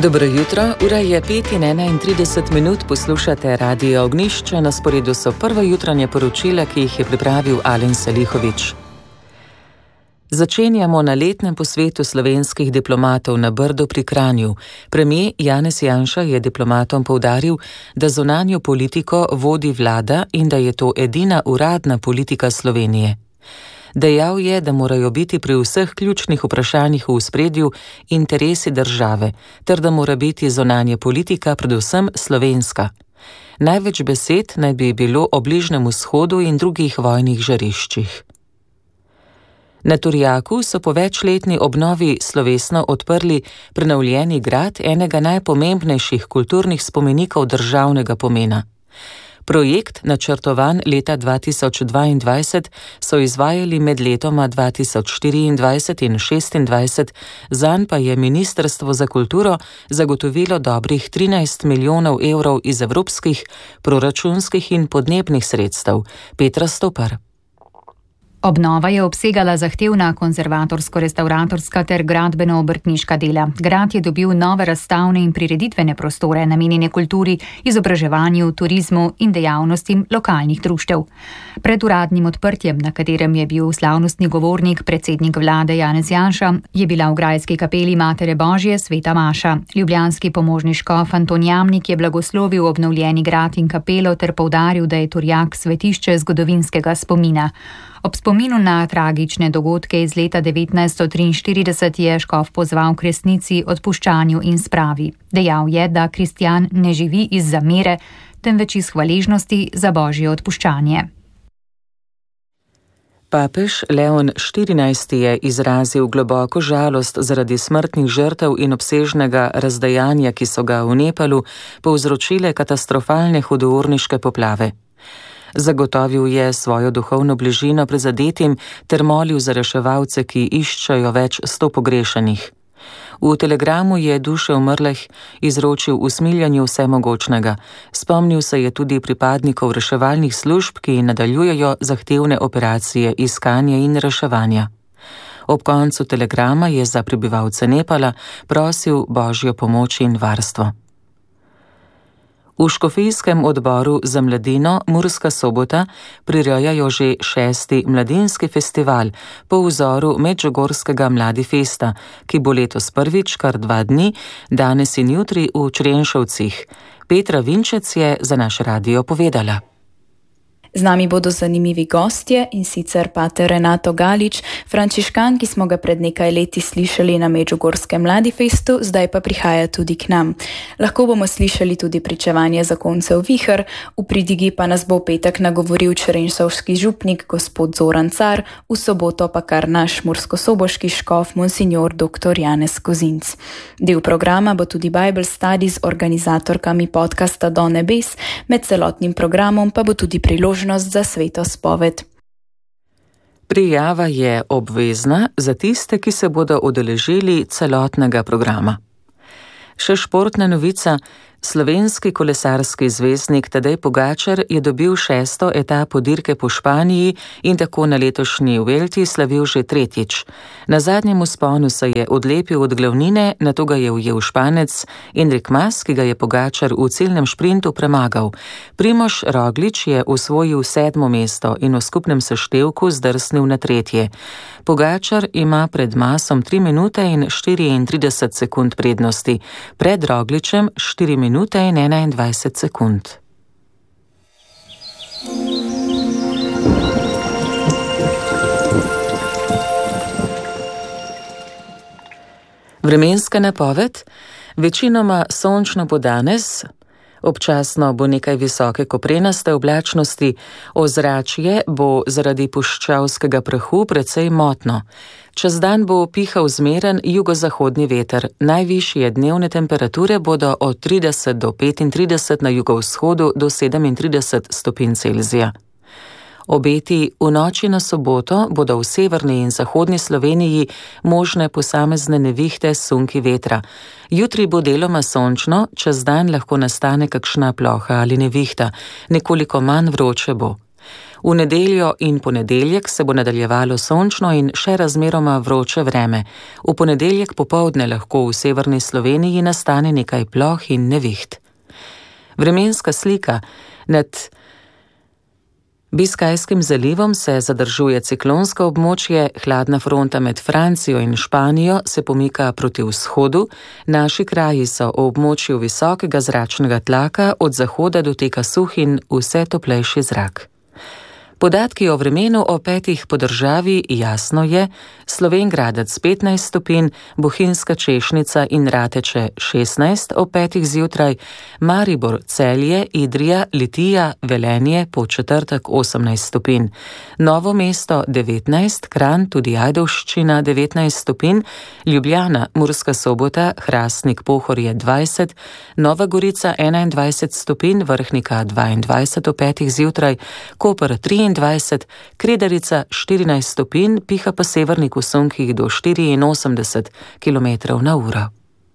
Dobro jutro, ura je 5:31, poslušate Radio Ognjišče, na sporedu so prva jutranja poročila, ki jih je pripravil Alen Salihović. Začenjamo na letnem posvetu slovenskih diplomatov na Brdu pri Kranju. Premier Janez Janša je diplomatom poudaril, da zunanjo politiko vodi vlada in da je to edina uradna politika Slovenije. Dejal je, da morajo biti pri vseh ključnih vprašanjih v ospredju interesi države, ter da mora biti zunanja politika predvsem slovenska. Največ besed naj bi bilo o Bližnjem vzhodu in drugih vojnih žariščih. Na Turjaku so po večletni obnovi slovesno odprli prenovljeni grad enega najpomembnejših kulturnih spomenikov državnega pomena. Projekt, načrtovan leta 2022, so izvajali med letoma 2024 in 2026, zanj pa je Ministrstvo za kulturo zagotovilo dobrih 13 milijonov evrov iz evropskih, proračunskih in podnebnih sredstev. Petra Stopar. Obnova je obsegala zahtevna konzervatorsko-restavratorska ter gradbeno-obrtniška dela. Grad je dobil nove razstavne in prireditvene prostore, namenjene kulturi, izobraževanju, turizmu in dejavnostim lokalnih društev. Pred uradnim odprtjem, na katerem je bil slavnostni govornik predsednik vlade Janez Janša, je bila v grajski kapeli Matere Božje sveta maša. Ljubljanski pomožni škof Anton Jamnik je blagoslovil obnovljeni grad in kapelo ter poudaril, da je Turjak svetišče zgodovinskega spomina. Ob spominu na tragične dogodke iz leta 1943 je škof pozval k resnici, odpuščanju in spravi. Dejal je, da kristjan ne živi iz zamere, temveč iz hvaležnosti za božje odpuščanje. Papež Leon XIV je izrazil globoko žalost zaradi smrtnih žrtev in obsežnega razdejanja, ki so ga v Nepalu povzročile katastrofalne hudourniške poplave. Zagotovil je svojo duhovno bližino prizadetim ter molil za reševalce, ki iščejo več 100 pogrešenih. V telegramu je duše umrlih izročil usmiljanju vsemogočnega. Spomnil se je tudi pripadnikov reševalnih služb, ki nadaljujejo zahtevne operacije iskanja in reševanja. Ob koncu telegrama je za prebivalce Nepala prosil božjo pomoč in varstvo. V škofijskem odboru za mladino Murska Sobota prirejajo že 6. mladinski festival po vzoru Medžugorskega Mladifesta, ki bo letos prvič kar 2 dni, danes in jutri v Črenšovcih. Petra Vinčec je za naš radio povedala. Z nami bodo zanimivi gostje, in sicer pater Renato Galič, frančiškan, ki smo ga pred nekaj leti slišali na Medžugorskem Mladifestu, zdaj pa prihaja tudi k nam. Lahko bomo slišali tudi pričevanje zakoncev Vihr, v pridigi pa nas bo petek nagovoril črenšovski župnik gospod Zoran Car, v soboto pa kar naš murskosoboški škof monsignor dr. Janez Kozinc. Del programa bo tudi Bible Study z organizatorkami podcasta Do nebes, med celotnim programom pa bo tudi priložnost za sveto spoved. Prijava je obvezna za tiste, ki se bodo udeležili celotnega programa. Še športna novica. Slovenski kolesarski zvezdnik Tadej Pogačar je dobil 6. etapo dirke po Španiji in tako na letošnji Vuelti slavil že 3. Na zadnjem vzponu se je odlepil od glavnine, nato ga je ujel Španec Enric Mas, ki ga je Pogačar v ciljnem šprintu premagal. Primož Roglič je osvojil 7. mesto in v skupnem seštevku zdrsnil na 3. Pogačar ima pred Masom 3 minute in 34 sekund prednosti, pred Rogličem 4 minute in 21 sekund. Vremenska napoved. Večinoma sončno bo danes, občasno bo nekaj visoke koprenaste oblačnosti, ozračje bo zaradi puščavskega prahu precej motno. Čez dan bo pihal zmeren jugozahodni veter. Najvišje dnevne temperature bodo od 30 do 35, na jugovzhodu do 37 stopinj Celzija. Obeti v noči na soboto bodo v severni in zahodni Sloveniji možne posamezne nevihte s sunki vetra. Jutri bo deloma sončno, čez dan lahko nastane kakšna ploha ali nevihta, nekoliko manj vroče bo. V nedeljo in ponedeljek se bo nadaljevalo sončno in še razmeroma vroče vreme. V ponedeljek popoldne lahko v severni Sloveniji nastane nekaj ploh in neviht. Vremenska slika. Nad Biskajskim zalivom se zadržuje ciklonsko območje, hladna fronta med Francijo in Španijo se pomika proti vzhodu, naši kraji so v območju visokega zračnega tlaka, od zahoda doteka suh in vse toplejši zrak. Podatki o vremenu o 5 po državi jasno je: Slovenj Gradec 15 stopinj, Bohinjska Češnica in Rateče 16 o 5 zjutraj, Maribor, Celje, Idrija, Litija, Velenje po četrtek 18 stopinj, Novo mesto 19, Kranj, tudi Ajdovščina 19 stopinj, Ljubljana, Murska Sobota, Hrastnik, Pohorje 20, Nova Gorica 21 stopinj, Vrhnika 22 o 5 zjutraj, Koper 23, Kredarica 14 stopinj, piha pa severnik v sunkih do 84 km/h.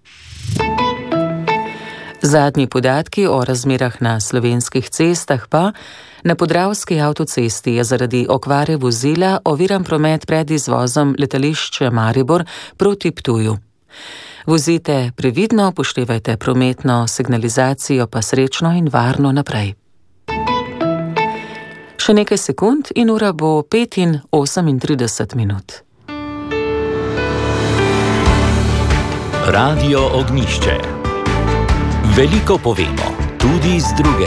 Zadnji podatki o razmerah na slovenskih cestah pa: na Podravski avtocesti je zaradi okvare vozila oviran promet pred izvozom letališče Maribor proti Ptuju. Vozite previdno, upoštevajte prometno signalizacijo, pa srečno in varno naprej. Še nekaj sekund in ura bo 5:38. Radio Ognjišče. Veliko povemo, tudi z druge